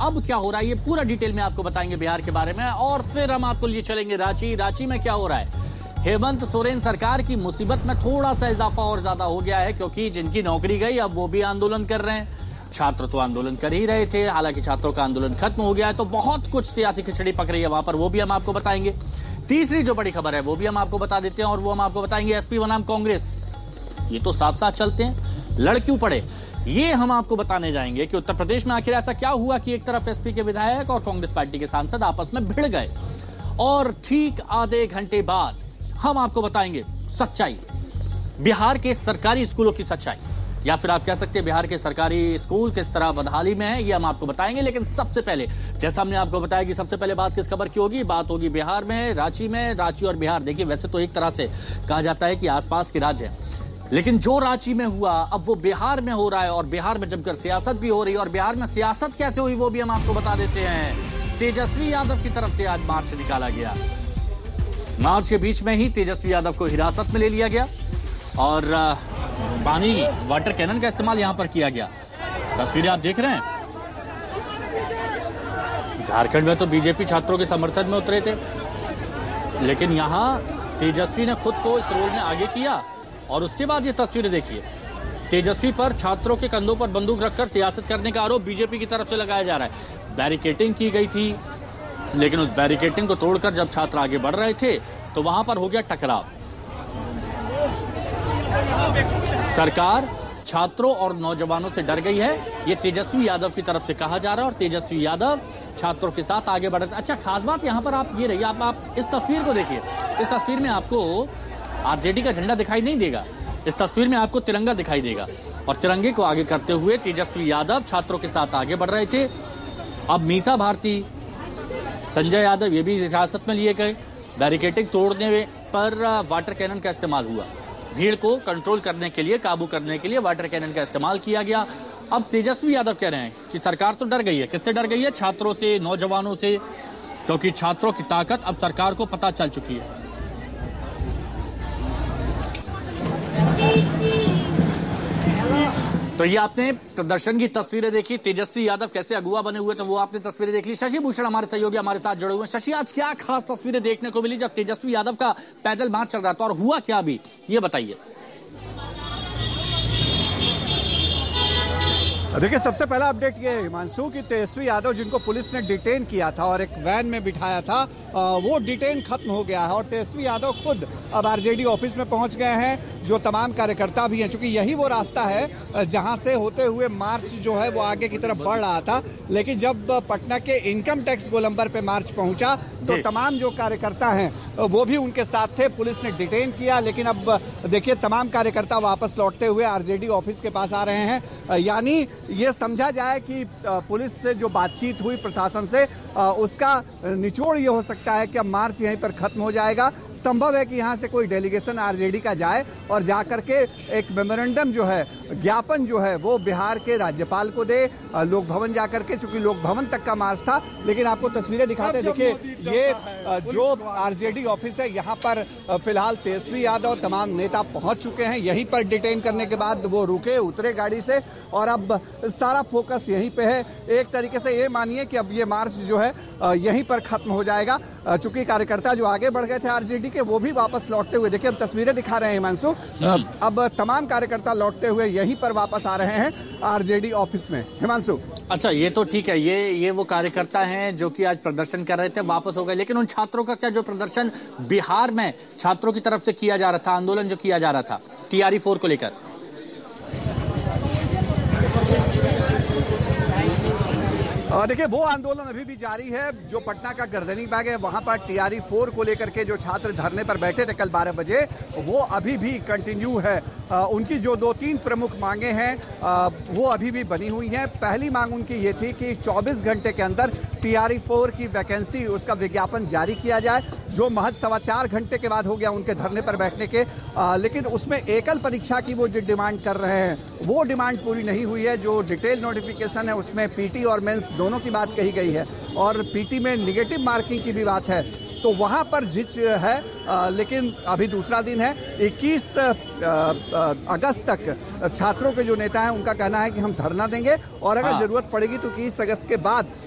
अब क्या हो रहा है ये पूरा डिटेल में आपको बताएंगे बिहार के बारे में। और फिर हम आपको लिए चलेंगे रांची में क्या हो रहा है। हेमंत सोरेन सरकार की मुसीबत में थोड़ा सा इजाफा और ज्यादा हो गया है, क्योंकि जिनकी नौकरी गई अब वो भी आंदोलन कर रहे हैं। छात्र तो आंदोलन कर ही रहे थे, हालांकि छात्रों का आंदोलन खत्म हो गया है, तो बहुत कुछ सियासी खिचड़ी पक रही है वहां पर, वो भी हम आपको बताएंगे। तीसरी जो बड़ी खबर है वो भी हम आपको बता देते हैं, और वो हम आपको बताएंगे एसपी बनाम कांग्रेस, ये तो साथ साथ चलते हैं, लड़ क्यों पड़े, ये हम आपको बताने जाएंगे कि उत्तर प्रदेश में आखिर ऐसा क्या हुआ कि एक तरफ एसपी के विधायक और कांग्रेस पार्टी के सांसद आपस में भिड़ गए। और ठीक आधे घंटे बाद हम आपको बताएंगे सच्चाई, बिहार के सरकारी स्कूलों की सच्चाई, या फिर आप कह सकते हैं बिहार के सरकारी स्कूल किस तरह बदहाली में है, ये हम आपको बताएंगे। लेकिन सबसे पहले, जैसा हमने आपको बताया कि सबसे पहले बात किस खबर की होगी, बात होगी बिहार में, रांची और बिहार। देखिए वैसे तो एक तरह से कहा जाता है कि आसपास के राज्य हैं, लेकिन जो रांची में हुआ अब वो बिहार में हो रहा है, और बिहार में जमकर सियासत भी हो रही है। और बिहार में सियासत कैसे हुई वो भी हम आपको बता देते हैं। तेजस्वी यादव की तरफ से आज मार्च निकाला गया, मार्च के बीच में ही तेजस्वी यादव को हिरासत में ले लिया गया और पानी वाटर कैनन का इस्तेमाल यहां पर किया गया। तस्वीरें आप देख रहे हैं। झारखंड में तो बीजेपी छात्रों के समर्थन में उतरे थे, लेकिन यहां तेजस्वी ने खुद को इस रोल में आगे किया। और उसके बाद ये तस्वीरें देखिए, तेजस्वी पर छात्रों के कंधों पर बंदूक रखकर सियासत करने का आरोप बीजेपी की तरफ से लगाया जा रहा है। बैरिकेडिंग की गई थी, लेकिन उस बैरिकेडिंग को तोड़कर जब छात्र आगे बढ़ रहे थे तो वहां पर हो गया टकराव। सरकार छात्रों और नौजवानों से डर गई है, ये तेजस्वी यादव की तरफ से कहा जा रहा है। और तेजस्वी यादव छात्रों के साथ आगे बढ़ रहे। अच्छा, खास बात यहां पर आप ये रही, आप इस तस्वीर को देखिए। इस तस्वीर में आपको आरजेडी का झंडा दिखाई नहीं देगा, इस तस्वीर में आपको तिरंगा दिखाई देगा। और तिरंगे को आगे करते हुए तेजस्वी यादव छात्रों के साथ आगे बढ़ रहे थे। अब मीसा भारती, संजय यादव ये भी हिरासत में लिए गए। बैरिकेडिंग तोड़ने पर वाटर कैनन का इस्तेमाल हुआ, भीड़ को कंट्रोल करने के लिए, काबू करने के लिए वाटर कैनन का इस्तेमाल किया गया। अब तेजस्वी यादव कह रहे हैं कि सरकार तो डर गई है। किससे डर गई है? छात्रों से, नौजवानों से, क्योंकि छात्रों की ताकत अब सरकार को पता चल चुकी है। तो ये आपने प्रदर्शन की तस्वीरें देखी, तेजस्वी यादव कैसे अगुवा बने हुए थे वो आपने तस्वीरें देख ली। शशि भूषण हमारे सहयोगी हमारे साथ जुड़े हुए हैं। शशि, आज क्या खास तस्वीरें देखने को मिली जब तेजस्वी यादव का पैदल मार्च चल रहा था, और हुआ क्या भी ये बताइए। देखिए, सबसे पहला अपडेट ये है हिमांशु कि तेजस्वी यादव जिनको पुलिस ने डिटेन किया था और एक वैन में बिठाया था, वो डिटेन खत्म हो गया है और तेजस्वी यादव खुद अब आरजेडी ऑफिस में पहुंच गए हैं। जो तमाम कार्यकर्ता भी हैं, चूंकि यही वो रास्ता है जहां से होते हुए मार्च जो है वो आगे की तरफ बढ़ रहा था, लेकिन जब पटना के इनकम टैक्स गोलंबर पे मार्च पहुंचा तो तमाम जो कार्यकर्ता हैं वो भी उनके साथ थे। पुलिस ने डिटेन किया, लेकिन अब देखिए तमाम कार्यकर्ता वापस लौटते हुए आरजेडी ऑफिस के पास आ रहे हैं। यानी ये समझा जाए कि पुलिस से जो बातचीत हुई प्रशासन से, उसका निचोड़ ये हो सकता है कि अब मार्च यहीं पर खत्म हो जाएगा। संभव है कि यहाँ से कोई डेलीगेशन आरजेडी का जाए और जाकर के एक मेमोरेंडम जो है, ज्ञापन जो है वो बिहार के राज्यपाल को दे, लोक भवन जाकर के, चूंकि लोक भवन तक का मार्च था। लेकिन आपको तस्वीरें दिखाते हैं, देखिए ये जो आरजेडी ऑफिस है यहाँ पर फिलहाल तेजस्वी यादव तमाम नेता पहुंच चुके हैं। यहीं पर डिटेन करने के बाद वो रुके, उतरे गाड़ी से और अब सारा फोकस यहीं पे है। एक तरीके से ये मानिए कि अब ये मार्च जो है यहीं पर खत्म हो जाएगा, चूंकि कार्यकर्ता जो आगे बढ़ गए थे आरजेडी के वो भी वापस लौटते हुए, देखिए अब तस्वीरें दिखा रहे हैं हिमांशु, अब तमाम कार्यकर्ता लौटते हुए यहीं पर वापस आ रहे हैं आरजेडी ऑफिस में। हिमांशु, अच्छा ये तो ठीक है, ये वो कार्यकर्ता हैं जो कि आज प्रदर्शन कर रहे थे, वापस हो गए। लेकिन उन छात्रों का क्या, जो प्रदर्शन बिहार में छात्रों की तरफ से किया जा रहा था, आंदोलन जो किया जा रहा था TRE 4 को लेकर? देखिए वो आंदोलन अभी भी जारी है। जो पटना का गर्दनी बाग है वहां पर TRE 4 को लेकर के जो छात्र धरने पर बैठे थे कल 12 बजे, वो अभी भी कंटिन्यू है। उनकी जो 2-3 प्रमुख मांगे हैं वो अभी भी बनी हुई हैं। पहली मांग उनकी ये थी कि 24 घंटे के अंदर TRE 4 की वैकेंसी, उसका विज्ञापन जारी किया जाए, जो महज 4.25 घंटे के बाद हो गया उनके धरने पर बैठने के। लेकिन उसमें एकल परीक्षा की वो जो डिमांड कर रहे हैं वो डिमांड पूरी नहीं हुई है। जो डिटेल नोटिफिकेशन है उसमें पीटी और मेंस दोनों की बात कही गई है, और पीटी में निगेटिव मार्किंग की भी बात है, तो वहां पर जिच है। लेकिन अभी दूसरा दिन है, 21 अगस्त तक छात्रों के जो नेता हैं उनका कहना है कि हम धरना देंगे, और अगर जरूरत पड़ेगी तो 21 अगस्त के बाद